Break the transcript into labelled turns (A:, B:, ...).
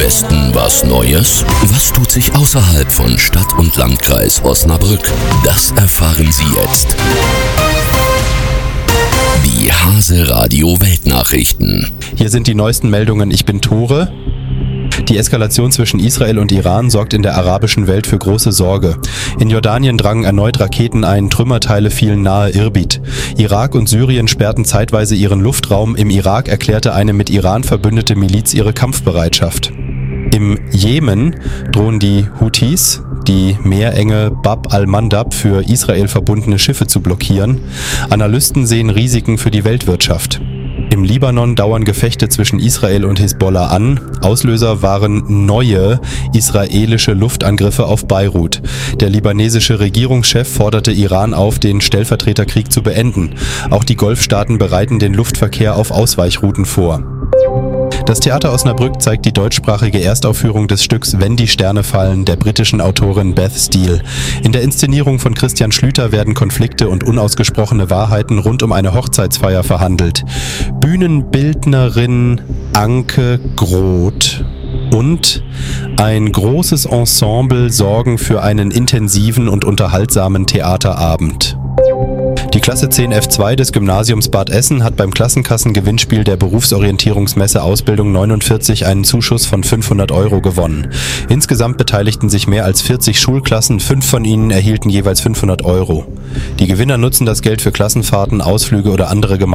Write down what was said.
A: Westen was Neues? Was tut sich außerhalb von Stadt und Landkreis Osnabrück? Das erfahren Sie jetzt. Die Hase Radio Weltnachrichten.
B: Hier sind die neuesten Meldungen. Ich bin Tore. Die Eskalation zwischen Israel und Iran sorgt in der arabischen Welt für große Sorge. In Jordanien drangen erneut Raketen ein, Trümmerteile fielen nahe Irbid. Irak und Syrien sperrten zeitweise ihren Luftraum. Im Irak erklärte eine mit Iran verbündete Miliz ihre Kampfbereitschaft. Im Jemen drohen die Houthis, die Meerenge Bab al-Mandab für Israel verbundene Schiffe zu blockieren. Analysten sehen Risiken für die Weltwirtschaft. Im Libanon dauern Gefechte zwischen Israel und Hisbollah an. Auslöser waren neue israelische Luftangriffe auf Beirut. Der libanesische Regierungschef forderte Iran auf, den Stellvertreterkrieg zu beenden. Auch die Golfstaaten bereiten den Luftverkehr auf Ausweichrouten vor. Das Theater Osnabrück zeigt die deutschsprachige Erstaufführung des Stücks Wenn die Sterne fallen der britischen Autorin Beth Steele. In der Inszenierung von Christian Schlüter werden Konflikte und unausgesprochene Wahrheiten rund um eine Hochzeitsfeier verhandelt. Bühnenbildnerin Anke Groth und ein großes Ensemble sorgen für einen intensiven und unterhaltsamen Theaterabend. Die Klasse 10 F2 des Gymnasiums Bad Essen hat beim Klassenkassengewinnspiel der Berufsorientierungsmesse Ausbildung 49 einen Zuschuss von 500 € gewonnen. Insgesamt beteiligten sich mehr als 40 Schulklassen, 5 von ihnen erhielten jeweils 500 €. Die Gewinner nutzen das Geld für Klassenfahrten, Ausflüge oder andere